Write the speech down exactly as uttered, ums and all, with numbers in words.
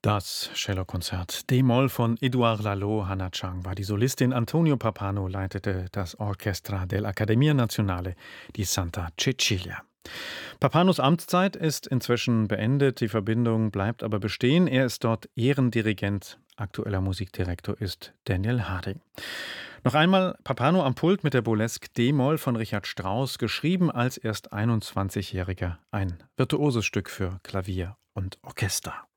Das Cellokonzert D-Moll von Édouard Lalo. Hannah Chang war die Solistin, Antonio Pappano leitete das Orchestra dell'Accademia Nazionale di Santa Cecilia. Pappanos Amtszeit ist inzwischen beendet, die Verbindung bleibt aber bestehen. Er ist dort Ehrendirigent, aktueller Musikdirektor ist Daniel Harding. Noch einmal Pappano am Pult mit der Burlesque D-Moll von Richard Strauss, geschrieben als erst einundzwanzigjähriger, ein virtuoses Stück für Klavier und Orchester.